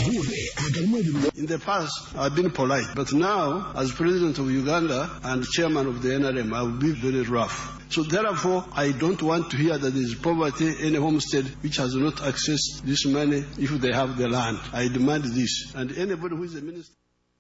In the past, I've been polite, but now, as President of Uganda and Chairman of the NRM, I will be very rough. So therefore, I don't want to hear that there is poverty in a homestead which has not accessed this money if they have the land. I demand this. And anybody who is a minister...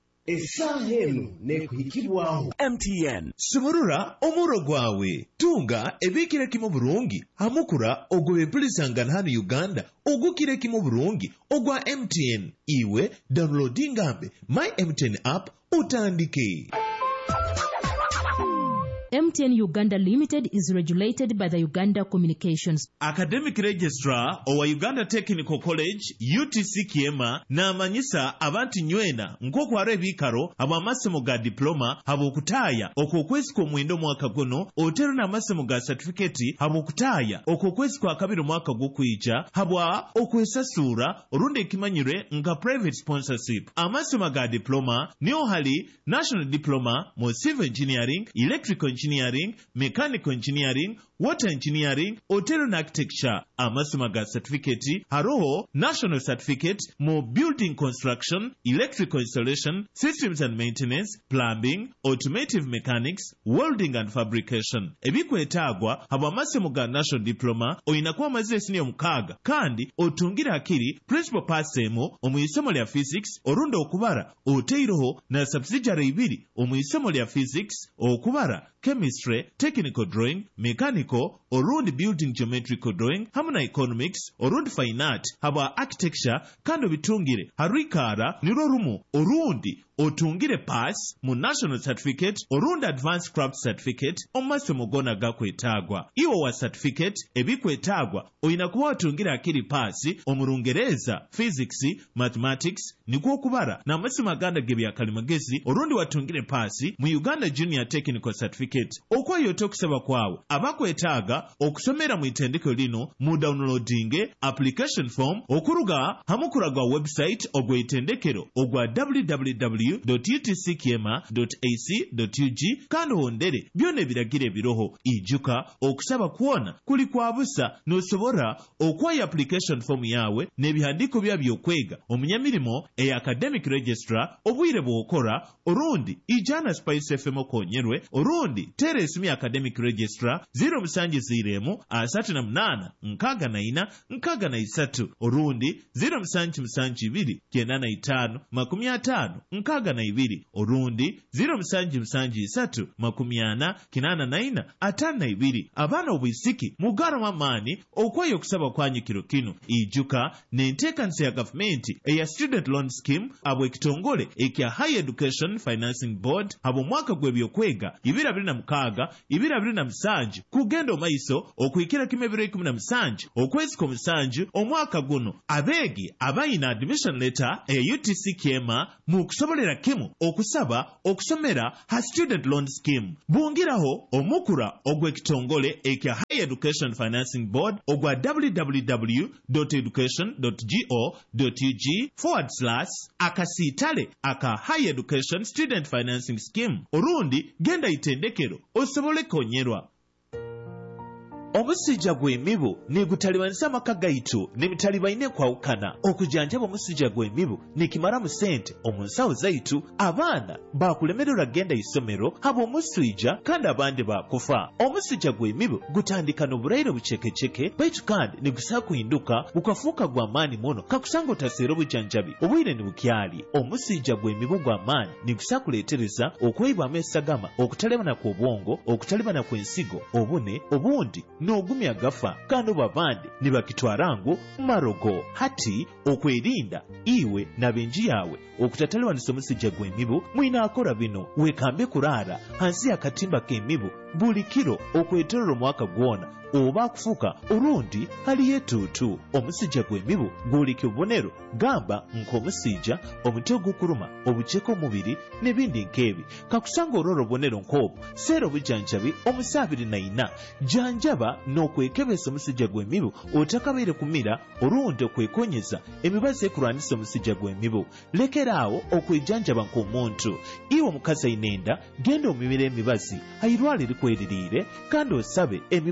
MTN Sumurura omuro gwawe tunga ebikire kimu burungi hamukura ogwe bulisangana hano Uganda ogukire kimu burungi ogwa MTN iwe downloading ambe my MTN app utandike. MTN Uganda Limited is regulated by the Uganda Communications Academic Registrar owa Uganda Technical College UTC Kiema na amanyisa abantu nywena nk'okwara ebikaro amasomo ga diploma habokutaya okwokwezi kw'omwenda omwaka guno otero n'amasomo ga certificate habokutaya okwokwezi kwa kabiri omwaka gw'okwija habwa okwesasura orundi ekimanyire nga private sponsorship. Amasomo ga diploma niyo hali National Diploma mu Civil Engineering, Electrical Engineering, Mechanical Engineering, Water Engineering, Hotel and Architecture. Amasomo ga certificate haroho National Certificate mu Building Construction, Electrical Installation, Systems and Maintenance, Plumbing, Automotive Mechanics, Welding and Fabrication. Ebikwetagwa haba amasomo ga National Diploma oyinakuwa amaze senior mukaga kandi otungira akiri principal passemo omuyisomo lya Physics orundi okubara oteiroho na subsidiary ibiri omuyisomo lya Physics okubara Chemistry, Technical Drawing, Mechanical, orundi Building Geometrical Drawing, hamuna Economics, orundi Fine Art, haba Architecture, kando bitungire, harikara, nirorumu, orundi, otungire pass, mu National Certificate, orundi Advanced Craft Certificate, omasomo gona gakwetagwa. Iwo wa Certificate, ebikwetagwa, oyinakuwa otungire akiri passi, omurungereza, Physics, Mathematics, nikuwa kubara, na amasomo aganda gebya kalimagezi, orundi watungire passi, mu Uganda Junior Technical Certificate. Okwa yote okusaba kwawe abakwetaaga okusomera mu itendeko lino mu downloading application form okuruga hamukuraga website ogwe itendekero ogwa www.utckiema.ac.ug kandi ondere byone biragire biroho ijuka okusaba kuona kuli kwa busa nosobora okwa application form yawe nebihandiko byabyo kwega omunyamirimo academic registrar obwire bwokora orundi ijana Spice FM okonyerwe orundi Teresimi Academic Registrar 07 38 64 orundi 07 2 95 52 orundi 07 3 abana obwisiki mugara mamani okwayo okusaba kwanyikiro kino ijuka nentekanse ya government eya student loan scheme abwe kitongole ekya Higher Education Financing Board abo mwaka gwebyokwega 2027 kugenda omaiso okuyikira kimebiro 17 okwezi k'omusanju omwaka guno abegi abayina admission letter eya UTC Kiema mu kusobolera kimu okusaba okusomera ha student loan scheme bungiraho omukura ogwe kitongole ekya Higher Education Financing Board ogwa www.education.go.ug/akasitale aka Higher Education Student Financing Scheme orundi genda itendekero osobole konyerwa. Omusija gw'emibu negutalibanisa amaka gaitu nemitalibaine kwawukana okujanjaba omusija gw'emibu nekimara mu sente omunsawo zaitu abaana bakulemererwa genda isomero haba omusija kandi abandi bakufa. Omusija gw'emibu gutandika n'obulaire bucekeceke baitu kandi negusaa kuhinduka bukafuuka gwa maani muno kakusanga otaseera obujanjabi obwire ne bukyali. Omusija gw'emibu gwa maani negusaa kuleetereza okweyibwamu esagama okutalebana kw'obwongo okutalebana kw'ensigo obune obundi n'ogumya gafa kandi babandi ne bakitwarangu marogo hati okwerinda iwe n'abenji yawe okutatalewanisa omusija gw'emibu mwina akora bino wekambe kurara hansi y'akatimba k'emibu buli kiro okweterera omwaka gwona oba akufuka orundi hali yetutu. Omusija gw'emibu gwoleka obubonero gamba nk'omusija omutwe ogukuruma obuceko omubiri n'ebindi nk'ebi kakusanga olworo obubonero nk'obwo seera obujanjabi omusaabiri naina janjaba n'okwekebesa omusija gw'emibu otakabaire kumira orundi okwekonyeza emibazi ekulwanisa omusija gw'emibu. Lekeraawo okwejanjaba nk'omuntu iwe omukazi ayinenda genda omimira emibazi ayirwala erikweririire kandi osabe emibazi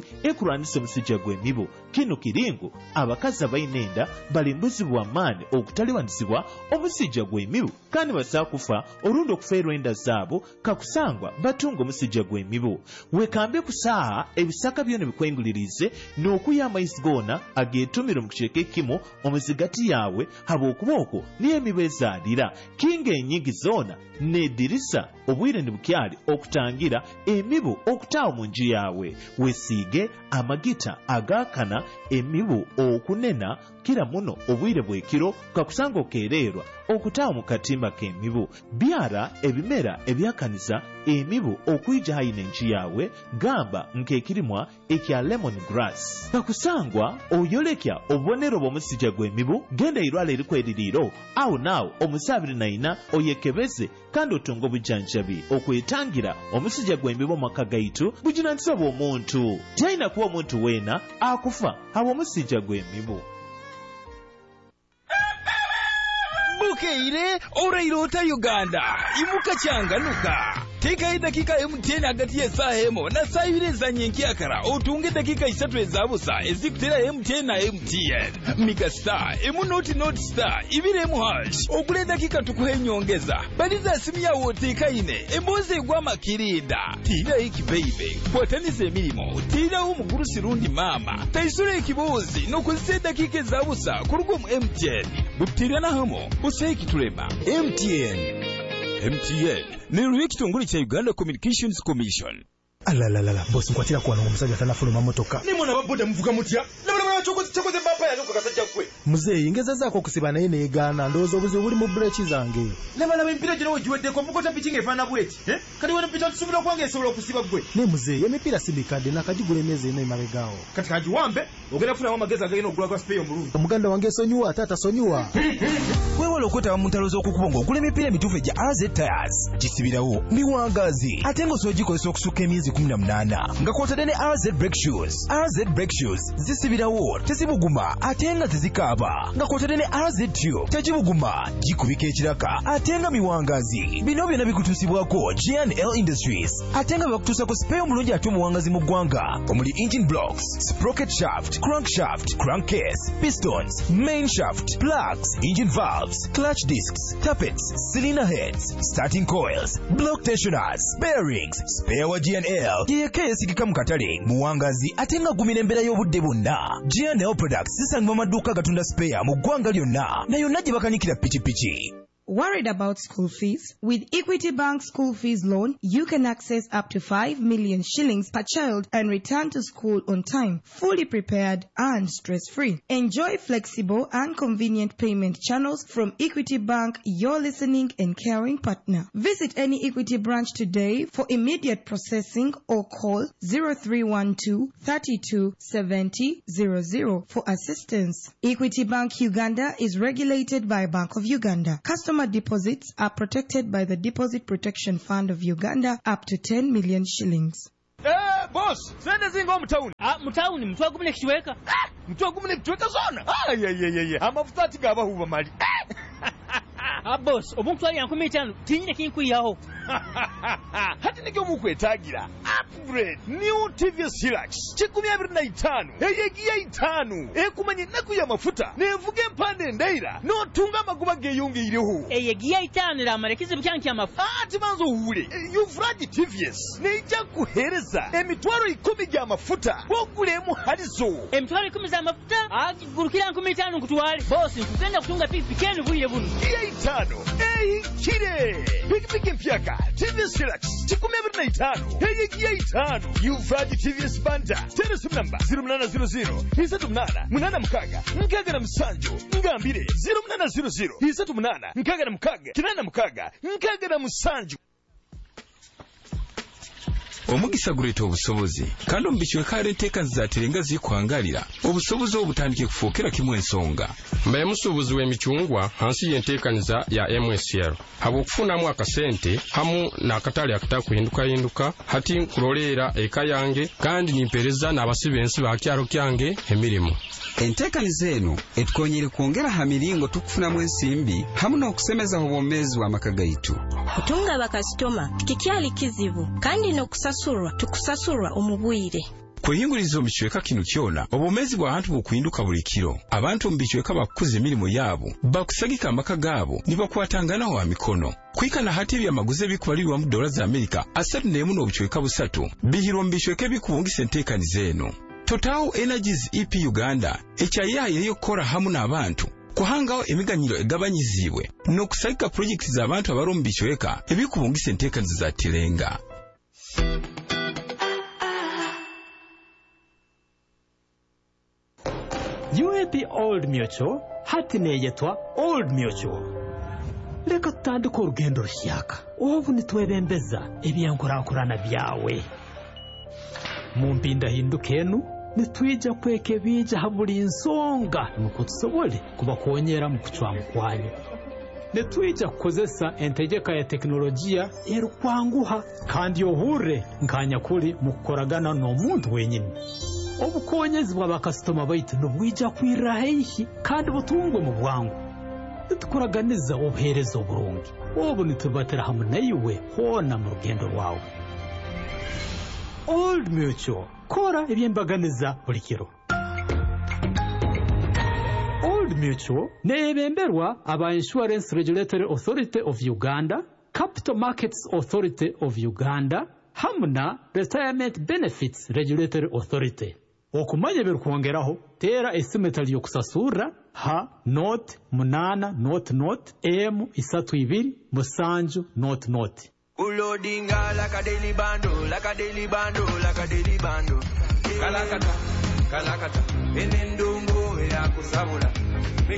ekulwanisa omusujja gw'emibu. Kino kiringo abakazi abayinenda balimbuzibwa amaani okutaliwanisibwa omusujja gw'emibu kandi basaa kufa olundi okufeerwa enda zaabo kakusangwa batunga omusujja gw'emibu. Wekambe kusaaha ebisaka byona bikwengulirize n'okuya amaizi goona ageetumire mu kicweka ekimu omuzigati yawe habw'okuba okwo niyo emibu ezaalira. Kinga enyingi zoona n'eddirisa obwire ne bukyali okutangira emibu okutaawa mu nju yawe. Weesiige amagita agaakana emibu okunena kira muno obwire bw'ekiro kakusanga okeererwa okutaawa mu katimba k'emibu. Byara ebimera ebyakaniza emibu okwijja hayina enju yawe, gamba nk'ekirimwa ekya lemon grass. Kakusangwa oyolekya obubonero bw'omusujja gw'emibu, genda irwala erikweririiro awo naawo omusaabiri naina oyekebeze kandi otunga obujjanjabi okwetangira omusujja gw'emibu mu maka gaitu bujinanisa bw'omuntu. Tayina kuba omuntu weena akufa habwa omusujja gw'emibu. Bukeire orairota Uganda imuka changanuka. Teka dakika MTN hagati ya saa hemo na saa ibiri za nyenkiakara otunge dakika 3 ezabusa ezikutera MTN na MTN. Mika star emu not star ibiri emu hash okule dakika tukuhe nyongeza. Baliza simu ya woteka ine emboze gwa makirinda. Tira iki baby kwatanize emirimo tira umugurusi rundi mama taisure ikibozi no kuzise dakika ezabusa kurugo mu MTN. Butira na hamo useki turema MTN ni rw'ekitongole kya Uganda Communications Commission. Alalala boss nkwatira kwa n'omusajja tanafuluma motoka. Ni mwana baboda mvuga mutya? Nabana chokoze bapa ya nuko kasajja kwe. Muzeyi ngeza zako okusiba naye neegana ndowooza obuzibu buli mu breeki zange. Nabana b'emipiira gino ogiweddeko mukota pitching efana bweti. Kati wana pitcha tusubira kwange esobola okusiba gwe. Ne muzeyi emipiira sibikadde nakagigula emyezi eno emabegaawo. Kati kagiwambe ogenda kufuna amagezi agagenda okugula kwa spray omulungi. Omuganda wange esonyiwa taata sonyiwa. Weewala okwetaba mu ntalo z'okukubonga ogula emipiira emituufu egya RZ Tires. Gisibirawo miwangazi ate ng'osogikozesa okusuka emyezi 18 nga kwotadde ne RZ Brake Shoes. RZ Brake Shoes zisibirawo tezibuguma ate nga tezikaaba nga kwotadde ne RZ Tube tegibuguma gikubika ekiraka ate nga miwangazi. Bino byonna bikutuusibwako G&L Industries ate nga bakutuusako spare omulungi ate omuwangazi mu ggwanga omuli engine blocks, sprocket shaft, crankshaft, crankcase, pistons, main shaft, plugs, engine valves, clutch discs, tappets, cylinder heads, starting coils, block tensioners, bearings, spare wa G&L yeka yesigika mu katale muwangazi ate nga gumira embeera y'obudde bwonna. G&L Products zisangibwa maduuka gatunda spare mu ggwanga lyonna na yonna gye bakanikira pikipiki. Worried about school fees? With Equity Bank School Fees Loan, you can access up to 5 million shillings per child and return to school on time, fully prepared and stress-free. Enjoy flexible and convenient payment channels from Equity Bank, your listening and caring partner. Visit any Equity branch today for immediate processing or call 0312 32 70 00 for assistance. Equity Bank Uganda is regulated by Bank of Uganda. Customer deposits are protected by the Deposit Protection Fund of Uganda up to 10 million shillings. Boss, sende zingo mtauni. Mtauni, mtu agumune kichweka. Mtu agumune kichweka zona. Amafuta ati gaba huba mali. Boss, omuntu ali 15 tinyine kinkuyaho. Hati nige omukwetagira. Upgrade new TVS Hilux 2025 eyegiya 5 ekumanye naku ya mafuta nevuge mpande ndaira no tunga maguba geyongeyireho eyegiya 5 la marekize byanki amafuta ati manzo uhule yuvraji TVS neija kuhereza emitwaro 10 gya mafuta bogulemu halizo emitwaro 10 za mafuta agurukira 15 kutwale boss nkugenda kutunga pikipiki buye buno iya 5 kire pikipiki mpyaka TVS Hilux 2025 eyegiya 5 yuvraji TVS Banda Telephone number 0800 38 86 nkaga na musanju ngambire 0800 38 nkaga na mukaga kinana mukaga nkaga na musanju. Omugisa guleeta obusobozi kandi omubiswe kale enteeka zizatirenga zikwangalira obusobozi obutandike kufuukira kimu ensonga. Mbaye musuubuzi w'emicungwa hansi y'enteekaniza ya MSL habw'okufunamu akasente hamu n'akatale akatakuhinduka hati nkuloleera eka yange kandi nimpereza n'abasibe ensi bakyalo kyange emirimu. Enteekaniza eno etukonyere kwongera ha miringo tukufunamu ensimbi hamu n'okusemeza obwomeezi w'amaka gaitu. Kutunga bakasitoma kikyali kizibu kandi n'okusasulwa tukusasulwa omubwire. kwehinguriza omukichweka kino kyona obumezi bw'abantu bukuhinduka buli kiro abantu mubichweka bakuza emirimu yaabo bakusagika amaka gaabo nibakwatanganaho wa mikono kwikana hati ebyamaguzi ebikubalirwa mu dola za Amerika 31 n'obuchweka busatu bihiro mubichweka ebikubungisa enteekaniza eno. Total Energies EP Uganda ekyayayo kora hamu n'abantu kuhangaho emiganyiro egabanyizibwe n'okusagika projekiti z'abantu abari mu bichweka ebikubungisa enteekaniza za tirenga. UAP Old Mutual hati neyetwa Old Mutual. Leka tutandika urugendo rushyaka ubu nitwebembeza ebyenkurankurana byawe mu mpinda hindukenu nitwija kweke bija haburi insonga nuko tusobole kubakonyera mu kucwamu kwanyu nitwija kukozesa entegeka ya teknolojia erukwanguha kandi yohure nkanya kuri mu kukoragana n'omuntu wenyine obukonyezi bw'abakasitoma baitu nubwija kwirahihi kandi butungwe mu bwangu nitukoraganiza obuherezo burungi ubu nitubatera hamwe naiwe hona mu rugendo rwawe. Old Mutual kora ebyembaganiza buli kiro. Old Mutual nebemberwa aba Insurance Regulatory Authority of Uganda, Capital Markets Authority of Uganda, hamna Retirement Benefits Regulatory Authority. Okumanya birukwongeraho tera esimetali yokusasura ha not munana not m 32 musanju not Ulodinga like a daily bando, like a daily bando, like a daily bando. Kalakata, enendungu ya kusabula.